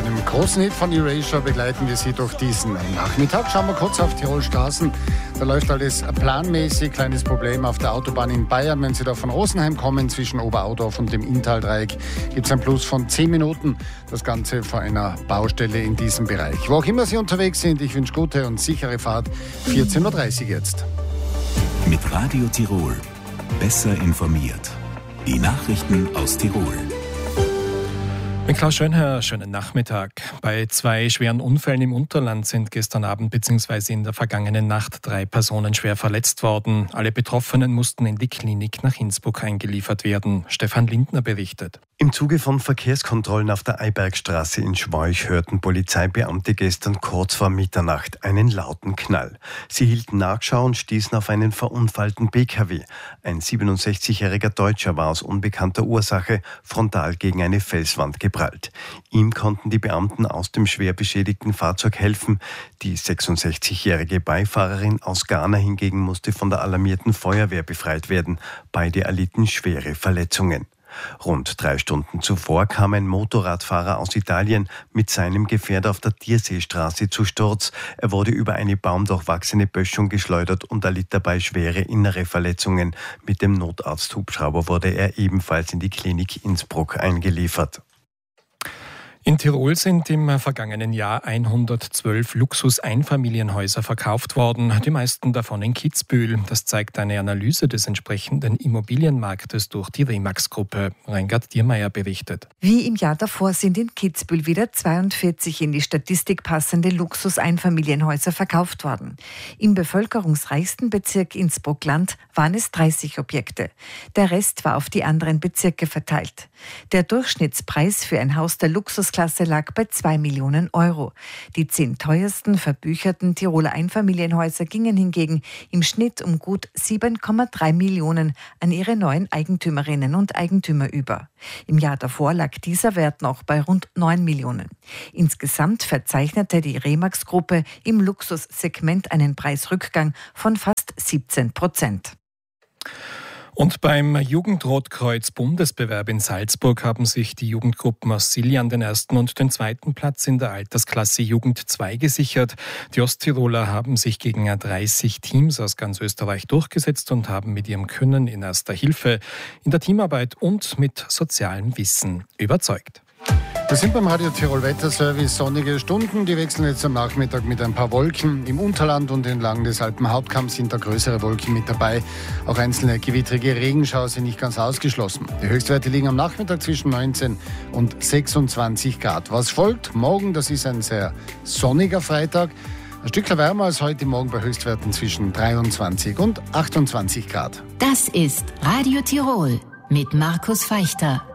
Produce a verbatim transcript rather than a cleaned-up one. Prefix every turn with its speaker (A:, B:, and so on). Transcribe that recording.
A: einem großen Hit von Erasure begleiten wir Sie durch diesen Nachmittag. Schauen wir kurz auf Tirol Straßen. Da läuft alles planmäßig. Kleines Problem auf der Autobahn in Bayern. Wenn Sie da von Rosenheim kommen, zwischen Oberaudorf und dem Inntal-Dreieck, gibt es ein Plus von zehn Minuten. Das Ganze vor einer Baustelle in diesem Bereich. Wo auch immer Sie unterwegs sind, ich wünsche gute und sichere Fahrt. vierzehn Uhr dreißig jetzt.
B: Mit Radio Tirol. Besser informiert. Die Nachrichten aus Tirol.
C: Mit Klaus Schönherr, schönen Nachmittag. Bei zwei schweren Unfällen im Unterland sind gestern Abend bzw. in der vergangenen Nacht drei Personen schwer verletzt worden. Alle Betroffenen mussten in die Klinik nach Innsbruck eingeliefert werden. Stefan Lindner berichtet.
D: Im Zuge von Verkehrskontrollen auf der Eibergstraße in Schwoich hörten Polizeibeamte gestern kurz vor Mitternacht einen lauten Knall. Sie hielten Nachschau und stießen auf einen verunfallten B K W. Ein siebenundsechzigjähriger Deutscher war aus unbekannter Ursache frontal gegen eine Felswand geprallt. Ihm konnten die Beamten aus dem schwer beschädigten Fahrzeug helfen. Die sechsundsechzigjährige Beifahrerin aus Ghana hingegen musste von der alarmierten Feuerwehr befreit werden. Beide erlitten schwere Verletzungen. Rund drei Stunden zuvor kam ein Motorradfahrer aus Italien mit seinem Gefährt auf der Tierseestraße zu Sturz. Er wurde über eine baumdurchwachsene Böschung geschleudert und erlitt dabei schwere innere Verletzungen. Mit dem Notarzthubschrauber wurde er ebenfalls in die Klinik Innsbruck eingeliefert.
C: In Tirol sind im vergangenen Jahr hundertzwölf Luxus-Einfamilienhäuser verkauft worden, die meisten davon in Kitzbühel. Das zeigt eine Analyse des entsprechenden Immobilienmarktes durch die Remax-Gruppe. Reingard Diermeier berichtet.
E: Wie im Jahr davor sind in Kitzbühel wieder zweiundvierzig in die Statistik passende Luxus-Einfamilienhäuser verkauft worden. Im bevölkerungsreichsten Bezirk Innsbruck-Land waren es dreißig Objekte. Der Rest war auf die anderen Bezirke verteilt. Der Durchschnittspreis für ein Haus der Luxusklasse lag bei zwei Millionen Euro. Die zehn teuersten verbücherten Tiroler Einfamilienhäuser gingen hingegen im Schnitt um gut sieben Komma drei Millionen an ihre neuen Eigentümerinnen und Eigentümer über. Im Jahr davor lag dieser Wert noch bei rund neun Millionen. Insgesamt verzeichnete die Remax-Gruppe im Luxussegment einen Preisrückgang von fast siebzehn Prozent.
C: Und beim Jugendrotkreuz-Bundesbewerb in Salzburg haben sich die Jugendgruppen aus Siljan den ersten und den zweiten Platz in der Altersklasse Jugend zwei gesichert. Die Osttiroler haben sich gegen dreißig Teams aus ganz Österreich durchgesetzt und haben mit ihrem Können in erster Hilfe, in der Teamarbeit und mit sozialem Wissen überzeugt.
A: Wir sind beim Radio Tirol Wetterservice. Sonnige Stunden, die wechseln jetzt am Nachmittag mit ein paar Wolken. Im Unterland und entlang des Alpenhauptkamms sind da größere Wolken mit dabei. Auch einzelne gewittrige Regenschauer sind nicht ganz ausgeschlossen. Die Höchstwerte liegen am Nachmittag zwischen neunzehn und sechsundzwanzig Grad. Was folgt? Morgen, das ist ein sehr sonniger Freitag. Ein Stückchen wärmer als heute Morgen bei Höchstwerten zwischen dreiundzwanzig und achtundzwanzig Grad.
F: Das ist Radio Tirol mit Markus Feichter.